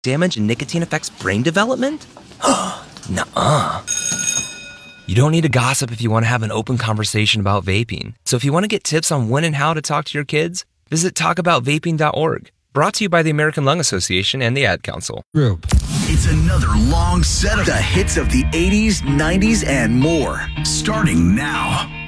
damage and nicotine affects brain development? Nuh-uh. You don't need to gossip if you want to have an open conversation about vaping. So if you want to get tips on when and how to talk to your kids, visit talkaboutvaping.org. Brought to you by the American Lung Association and the Ad Council. Group. It's another long set of the hits of the 80s, 90s, and more. Starting now.